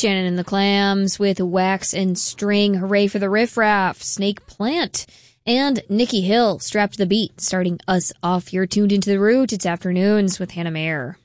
Shannon and the Clams with Wax and String. Hooray for the Riff Raff. Snake Plant. And Nikki Hill strapped to the beat, starting us off. You're tuned into The Root. It's Afternoons with Hannah Mayer.